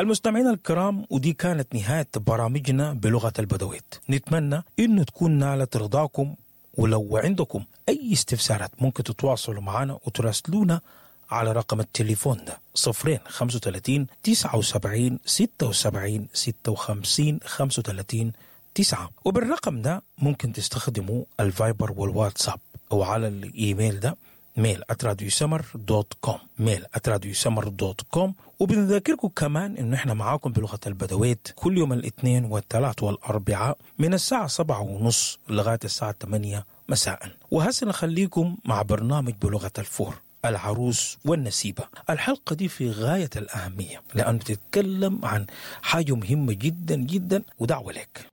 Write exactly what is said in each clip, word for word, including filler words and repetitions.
المستمعين الكرام، ودي كانت نهاية برامجنا بلغة البدويت. نتمنى إنه تكون نالت رضاكم، ولو عندكم أي استفسارات ممكن تتواصلوا معنا وتراسلونا على رقم التليفون ده صفرين خمسة وثلاثين تسعة وسبعين ستة وسبعين ستة وخمسين خمسة وثلاثين تسعة. وبالرقم ده ممكن تستخدموا الفايبر والواتساب، أو على الإيميل ده ميل ات راديو سمر دوت كوم ميل ات راديو سمر دوت كوم. وبنذكركم كمان إنه إحنا معاكم بلغة البدويت كل يوم الاثنين والثلاث والأربعاء من الساعة سبعة ونص لغاية الساعة ثمانية مساء. وهسه نخليكم مع برنامج بلغة الفور، العروس والنسيبة. الحلقة دي في غاية الأهمية لأنه تتكلم عن حاجة مهمة جدا جدا، ودعوة لك.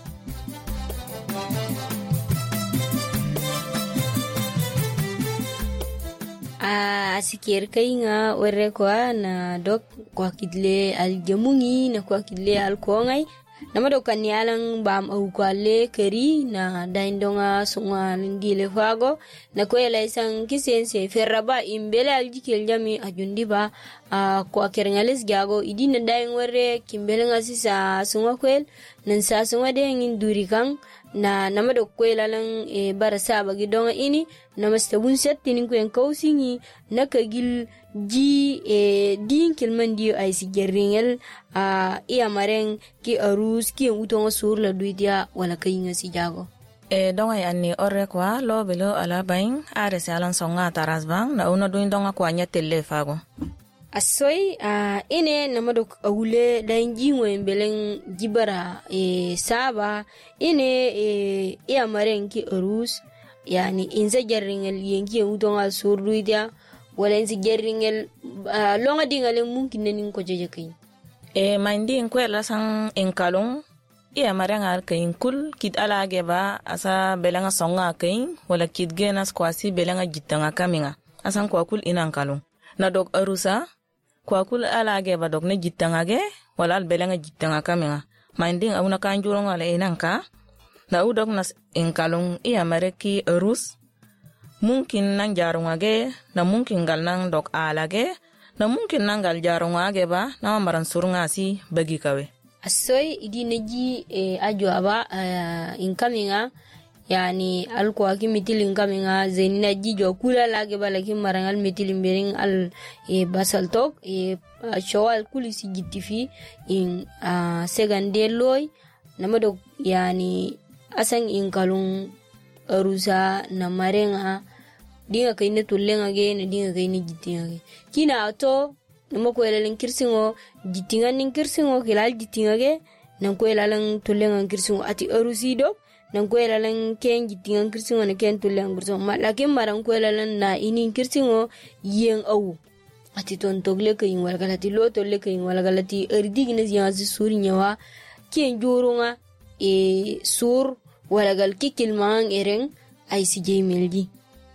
asikir kai nga warre kwa na dok kwa kidle aljamungi na kwa kidle alkongai nama dokan yalang bam au kwale keri na daindonga sunga ngile fago na ko ela isang kisense ferraba imbele aljikel jami ajundi ba a ko kerngales gago idina daing warre kimbele ngasisa sunga kwel nan sa sunga de ngin durikan na nama do kwela lang e barasa bagi donga ini nama stabun setti nin ko en kausingi nakagil ji e din kilman di ay si gerringel a iya mareng ki arus ki utonga sur la duidia wala kayinga si jago e donga yanni orre kwa lo belo ala bain are salan songa tarasbang na uno duin donga kwa nya telefago asoy a ine namadok awule dainji ngwembeleng jibara e saba ine e iya marenki arus yani inza jarringel yenki utonga surduidia wala inza jarringel longa dingale mungkin nin ko jeje kay e mandi en kwela sang en kalong iya marenga kayin kul kid ala geba asa belanga songa kayin wala kid genas kwasi belanga jitanga kaminga asan kwa kul inan kalong na dok arusa kwa kul ala ge ba dog ne jitanga ge wala al belanga jitanga kaminga minding awuna kanjurong ala inanka na udog nas inkalong iya mareki arus mungkin nang jarunga ge na mungkin gal nang dog ala ge na mungkin nang gal jarunga ge ba na maran surunga si bagi kawe asoy idi neji e ajwa uh, inkaminga yani alko aki mitilin kaminga zenina jijo kula lage balaki marangal mitilin bering al e basal tok e shawal kulisi jittifi in uh, segandeloy namado yani asang in kalung arusa na marenga dinga kayne tullenga ge na dinga kayne jittinga ge kina ato namako elalen kirsingo jittinga nin kirsingo kilal jittinga ge nanko elalen tullenga kirsingo ati arusido nan kwela lan ken gitingan kirsingo na ken tulang kirsingo malakin marang kwela lan na inin kirsingo yen awu ati ton togle kayin walgalati lo tolle kayin walgalati erdig na ziyazi suri nyawa ken jorunga e sur walagal kikil mang ereng ay si jaymeldi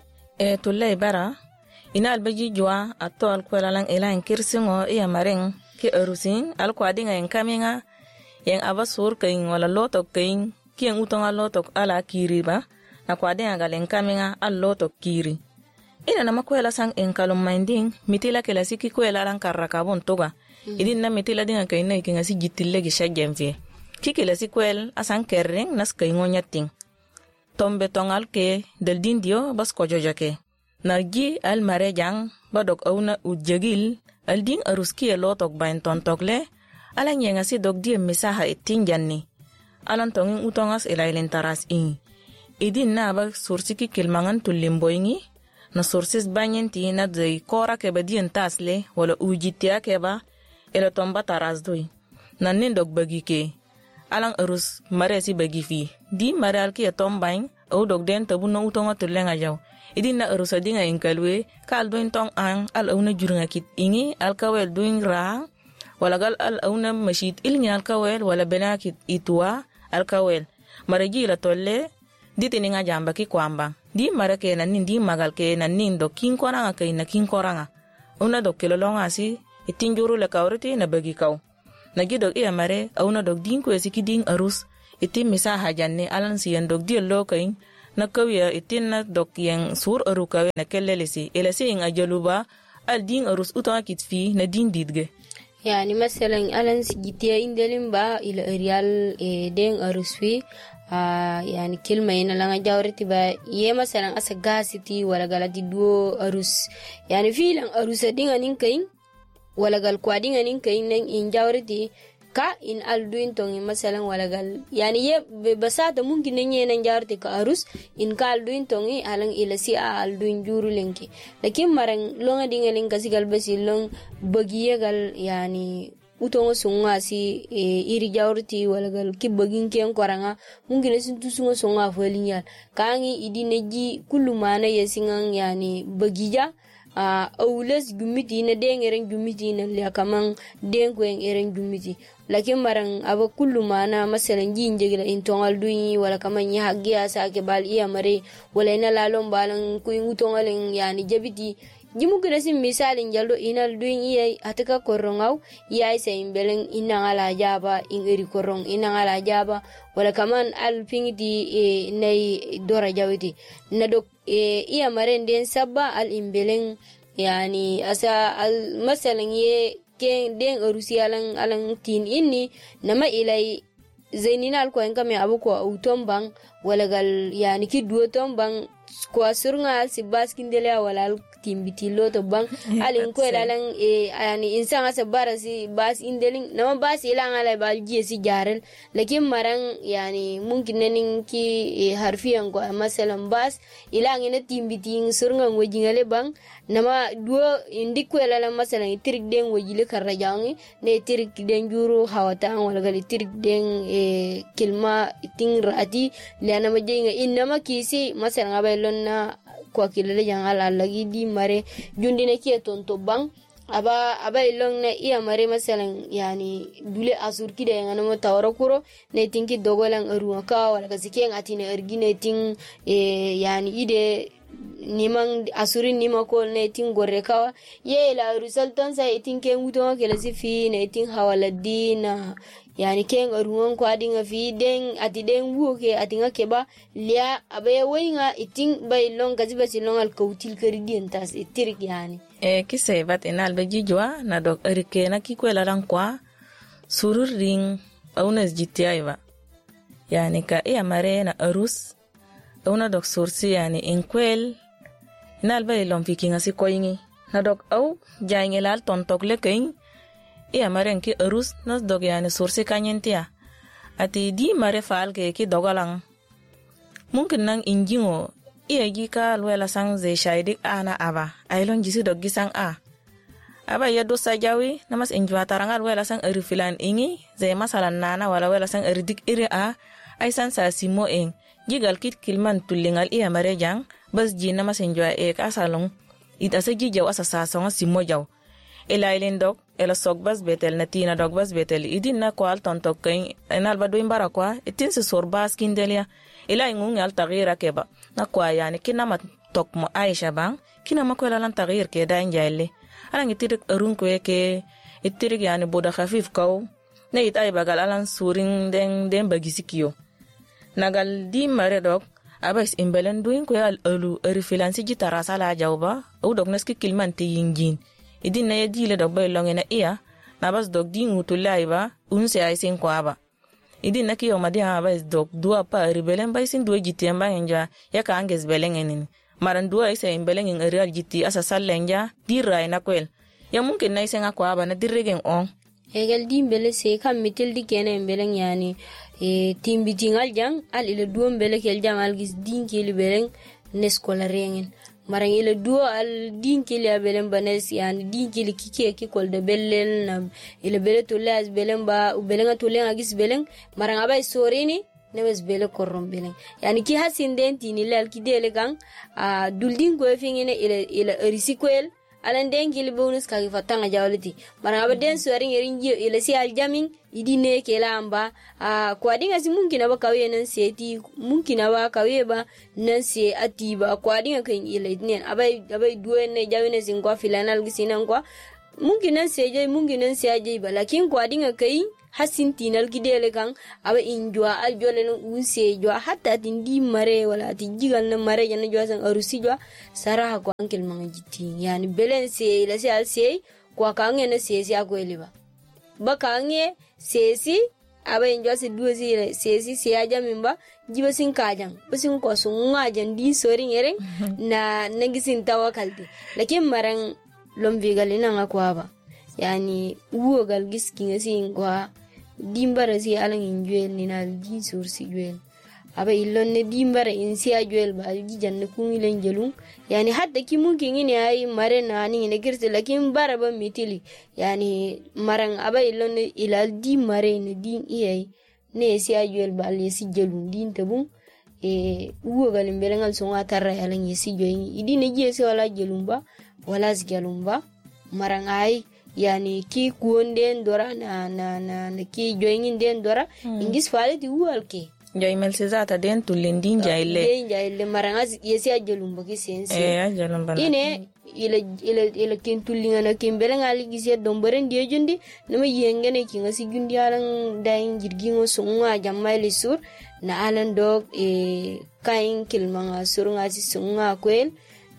e tolle bara ina albaji jwa ato al kwela lan elan kirsingo e mareng ke erusin al kwadinga en kaminga yen abasur kayin wala loto kayin kien utonga lotok ala kiri ba na kwade ngalen kaminga al lotok kiri ina na makwela sang enkalom minding mitila kela siki kwela ran karrakabon toga mm. idin na mitila dinga kayna ikinga si jitille gi shajemfe kikela sikwel asan kerring nas kayngonya ting tombe tongal ke del dindio bas ko jojake nargi al marejang badok auna ujagil al ding aruski lotok bain tontokle ala nyenga si dog die misaha itinjanni alan tongin utongas ilailen taras in idin na ba sursiki kilmangan tulimboingi na sursis banyenti na dai kora ke badien tasle wala ujitia ke ba ela tomba taras doi nanin dog bagi ke alang arus maresi bagi fi di maral ki tombain o dog den tabu no utonga tulenga jaw idin na arus adinga inkalwe kal doin tong ang al auna jurnga kit ingi al kawel doin ra wala gal al auna mashit ilni al kawel wala benakit itwa alkawel maragi la tolle ditini nga jamba ki kwamba di marake na nindi magal ke na nindo kin koranga ke na kin koranga una dok kelolonga si itinjuru le kawriti na bagi kaw nagi dog iya mare una dog din ko esiki din arus itim misa hajanne alan si dog di lo kain na kawiya itin na dok yang sur arukawe na kellelesi elesi ing ajaluba al din arus utanga kitfi na din didge يعني مثلا ألان سجيتيا إندلين با إلى ريال دين أرسوي آه يعني كلمة هنا لنا جاورتي با يه مثلا أسا غاسيتي ولا غالتي دو أرس يعني في لان أرسا دين أنين كين ولا غال كوادين أنين كين إن جاورتي ka in alduin tongi masalan walagal yani ye basata mungkin nenye nan jarte ka arus in ka alduin tongi alang ilasi a alduin juru lenki lakin marang longa dinga lenka sigal basi long bagiye gal yani utongo sunga si e, iri jawrti walagal ki bagin ken koranga mungkin sin tusungo sunga folinya kangi idineji kullu mana yesingan yani bagija a uh, awles gumiti na den eren gumiti na le kaman den ko en eren gumiti lakin maran aba kullu mana masalan jinje gila intongal duyi wala kaman ya hagiya sa ke bal iya mare wala ina lalon balan ku ingutongalen yani jabiti jimu gida sim misalin jaldo inal duyin iya ataka korongaw iya isa imbelen ina ngala jaba in eri korong ina ngala jaba wala kaman al pingiti e, nay dora jawiti na dok e, iya maren den sabba al imbelen yani asa al masalan ye ken den arusi alang alang tin inni nama ilai zainina al ko en kame abuko utombang wala gal yani ki duotombang ko asurunga al sibas kindele wala al timbiti loto bang alin ko lalang e yani insan asa barasi bas indelin nama bas ilang ala bal jesi jarel lakin marang yani mungkin nanin ki e, harfiyan ko masalan bas ilang ina timbiti surunga ngojingale bang nama duo indi ko lalang masalan tirik den wojile karajangi ne tirik den juru hawata wala gal tirik den e kilma ting rati lana majinga inama kisi masalan abaylon na kwa kilele jangal alagi di mare jundine kiye tonto bang aba aba ilong na iya mare masalan yani dule asur kide ngana mo tawara kuro ne tinki dogolan aruwa ka wala kasike ngatine ergine ting e yani ide nimang asurin nima ko ne ting gorre kawa ye la resultan sa itin ken wuto ke la sifi ne ting hawaladina yani ken aruwan ko adinga fi den ati den wuke atinga keba lia abaye wayinga itin bay long gaziba silong al kautil karidien tas itirik yani e kise bat enal be jijwa na dok erike na kikwela lang kwa surur ring aunas jitiaiva yani ka iya mare na arus una dok sursi yani inkwel nal bay lom fikinga si koyingi na dok au jaingel tontok lekein iya maren ki arus nas dog yani sursi kanyentia ati di mare faal ke ki dogalang mungkin nang injingo iya gika lwela sang ze shaidik ana aba ailon jisi dog gisang a aba ya dosa jawi namas injwa taranga lwela sang eri filan ingi ze masalan nana wala wela sang eri dik iri a ay san sa simo eng jigal kit kilman tulingal iya mare jang bas ji namas injwa e kasalong ita sa jijaw asa sasonga simo jaw elailen dog ela sogbas betel na tina dogbas betel idin na kwal tontok kain enal badu imbara kwa itin se sorbas kindelia ila ingung al tagira keba na kwa yani kinama tok mo Aisha bang kinama ko lan tagir ke da injaile alang itirik arun ko ke itirik yani boda khafif kaw ne itay bagal alan suring den den bagisikiyo nagal di mare dog abais imbelen duin ko al alu erifilansi gitara sala jawba o dog neski kilman ti yingin idin na yedile dog bay longe na iya na bas dog di ngutulai ba unse ay sin kwa ba idin na kiyo madi ha bas dog dua pa ribelen bay sin duwe jiti amba enja ya ka anges beleng enin maran dua isa imbeleng en real jiti asa salenja dirai na kwel ya mungkin na isa nga kwa ba na diregen on egal dimbele se kam mitel di kene imbeleng yani e timbitingal jang al ile duo mbele kel jang al gis dinkeli beleng neskola rengen marang ile duo al dinkeli abelem banes yani dinkeli kike ki kol de bellen na ile bele to las belem ba belenga to lenga gis beleng marang abay sorini nemes bele korrom beleng yani ki hasinde tini lal ki dele gang a duldin ko fingine ile ile risikwel alan dengili bonus ka fatanga jawliti marang abaden sorin yerin ile si aljamin idine kela amba a kwadinga si mungkin aba kawe nan seti mungkin aba kawe ba nan se atiba kwadinga kan ile idnen abai abai duwe ne jawine sin kwa filanal gisinan kwa mungkin nan seje mungkin nan se aje ba lakin kwadinga kai hasin tinal gidele kan aba injwa aljole no unse jwa hatta tindi mare wala tijigal na mare jana jwa san arusi jwa saraha ko ankel mangajiti yani belen se la se al se kwa kange na se se akweli ba bakange sesi aba injo se duwe si sesi si aja mimba jiba sin kajang basin ko sunga jan di sori ngere na nagisin tawakalti lakin marang lomvigalina ngakwa ba yani uwo gal giskinga sin kwa dimbara si alang injuel ni na di sursi juel aba illon ne dimbara in si ajuel ba ji janne kungilen jelung yani hadda ki mungkin ni ay mare na ni ne girse lakin bara ba mitili yani marang aba illon ne ilal di mare ne din iyai ne si ajuel ba le si jelung din tabung e uwo gal mbelengal so ngatarra alang yesi joyi idine ji si wala jelung ba wala zgelum ba marang ay yani ki kuonden dora na na na, na ki joyingin den dora hmm. ingis fale ti ualke joy mel sezata den tulindin jaile den jaile maranga yesi ajelumba ki sense eh ajelumba ine ile ile ile kin tulinga na kin belenga ligise domboren die jundi nama yengene kinga si jundi alan dain jirgingo sunga jammaili sur na alan dog e kain kilmanga surunga si sunga kwel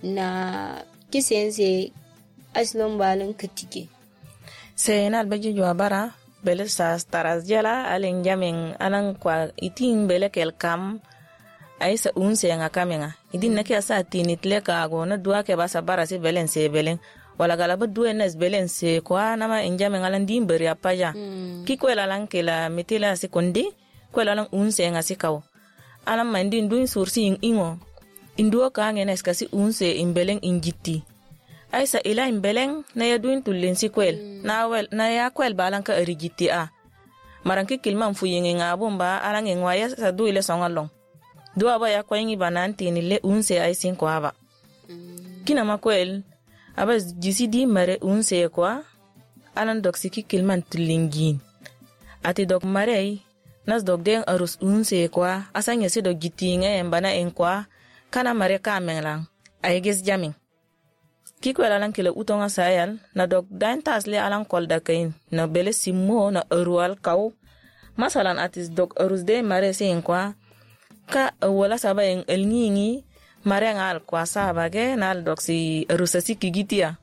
na ki sense aslom balan katike Senal baji jua bara bele sa taras jala alen jamin alang kwa itin bele kel kam aisa unse nga kamenga idin nake asa tinit le ka go na dua ke basa bara se belen se belen wala gala ba dua nes belen se kwa nama injamin alan dim beri apaja mm. ki ko la lan ke la metela se kondi ko la lan unse nga se kaw alam mandin duin sursi ingo induo ka ngenes kasi unse imbelen injiti Aisa ila imbeleng na ya duin tulin si kwel mm. na wel na ya kwel balang ka erigiti a maranki kilman fu yenge ngabomba alang ngwaya sa du ile songalong du aba ya kwingi bananti ni le unse ai sin kwa aba mm. kina makwel aba jisi di mare unse kwa alan doksiki kilman tulingin ati dok mare nas dok den arus unse kwa asanya si dok gitinga embana enkwa kana mare kamenlang ai ges jamin Kiko alang kila utonga sayal na dog dain tasle alang kolda kain na bele simo na erual kau masalan atis dog erus de mare sin kwa ka wala saba en elngingi mare ngal kwa saba ge nal dog si erusasi kigitia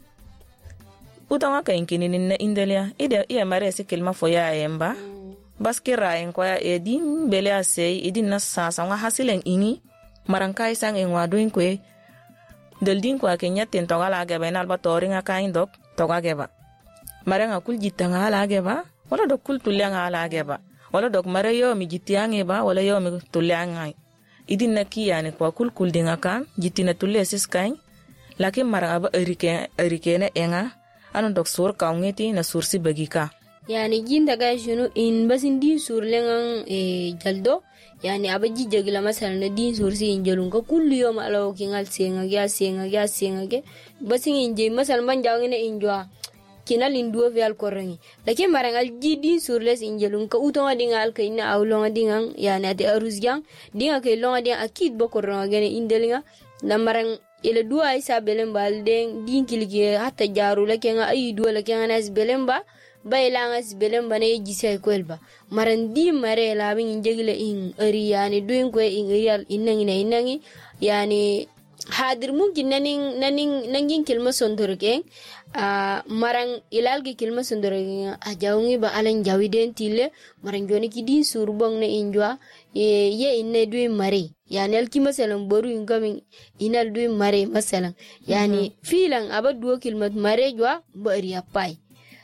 utonga kain kininin na indelia ide iya mare si kilma foya emba baskira en kwa edin bele asei edin na sasa nga hasilen ingi marangkai sang en waduin kwe Deldin kwa kenya tentoga la geba inal ba toringa kain dok toga geba marenga kul jitanga la geba wala dok kul tulyanga la geba wala dok mare yo mi jitiange ba wala yo mi tulyanga idin na kiyane kwa kul kul dinga kan jitina tulle sis kain lakin maranga ba erike erikene enga anu dok sur kaungeti na sursi bagika yani jinda ga shunu in basin din surlengan e jaldo yani abaji jagila masal na din sursi injelun ka kullu yom alaw kingal senga ya senga ya senga ge basin inje masal man jawngene injwa kinal induo vial korangi lakin marangal ji din surles injelun ka utonga dingal ka ina awlonga dingang yani ade arusgyang dinga ke longa dinga akid bokoranga gene indelinga na marang ile dua isa belemba den din kilige hatta jaru lakenga ay dua lakenga nas belemba bailangas belemba ne jisay kwelba marandi mare labin injegile in ari yani duin ko in real inangi na inangi yani hadir mungkin naning naning nangin kilma sondorke a marang ilalgi kilma sondorke a jawngi ba alan jawiden tille marang joni ki din surbong na injwa ye ye inne duin mare yani alki masalan boru ingamin inal duin mare masalan yani mm-hmm. filan aba duo kilmat mare jwa bari apai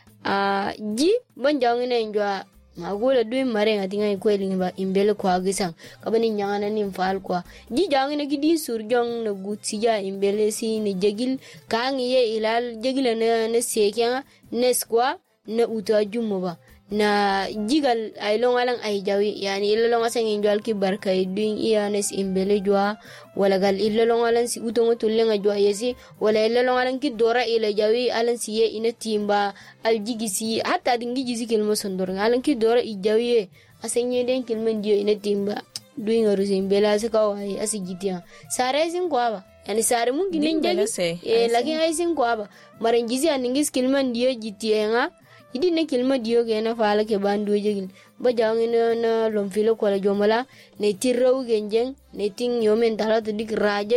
a ji ban jawngina injwa magula duin mare ngatinga ikweli ba imbele kwa gisang kabani nyangana ni mfal kwa ji jawngina gidi surjong na gutsija imbele si ni jegil kangi ye ilal jegila na na sekya neskwa na uta jumo ba na jigal ay long alang ay jawi yani ilalong asang injwal ki barkay duin iya nes imbele jwa wala gal ilalong alang si utong tulenga jwa yesi wala ilalong alang ki dora ila jawi alang siye ina timba al jigisi hatta dingi jisi kilmo sondor alang ki dora i jawi asang den kilmo dio ina timba duin ngaru imbele asaka wai asigitiya sare sin kwa ba yani sare mun ginen jagi e lakin ay sin kwa ba maran jisi aningis kilmo dio jitiya idi ne kilma dio ge na fala ke bandu jegil ba jangi na na lomfilo ko la jomala ne tirraw genjeng ne ting yomen dala to dik rajay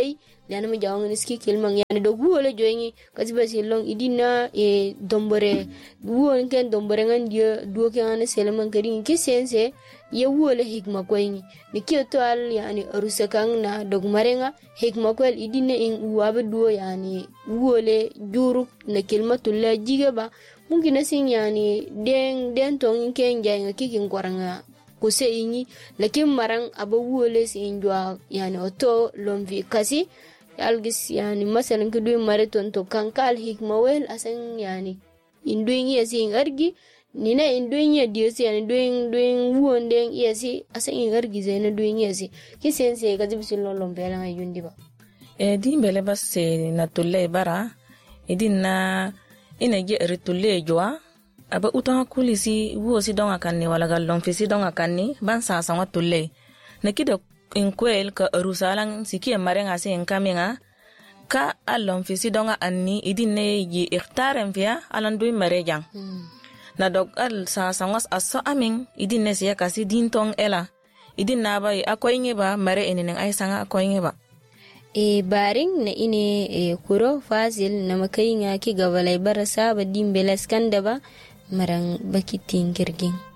yani ma jawang niski kilmang yani do guole joyni kasi basi long idina e dombore guon ken dombore ngan dia duo ken seleman kadin ki sense ye wole hikma koyni ni kioto al yani arusekang na dog marenga hikma koel idina in uwabe duo yani wole juru na kilmatulla jigaba mungkin asin yani den den tong ken janga kikin koranga kuse inyi lakin marang abawole sin jwa yani oto lomvi kasi algis yani masalan kudu mare tonto kankal hikma wel asan yani induin yesi argi nina induin ya diesi yani duin duin wondeng yesi asan argi zena duin yesi kisense kazi bisillo lombe la yundi ba e dimbele basse na tulle bara idinna ina je ritulle jwa aba uta kulisi wo si donga kanni wala gallon fi si donga kanni ban sa sa watulle nakida in kwel ka rusalang siki mare ngase en kaminga ka alon fi si donga anni idine yi ikhtarem via alan duy mare jang hmm. na dog al sa sa was aso amin idine siya kasi dintong ela idin na ba akoy ba mare eneng ay sanga akoy ba e baring na ine e kuro fasil na makai nga ki gabalay barasa ba dimbelas kanda ba marang bakiting girging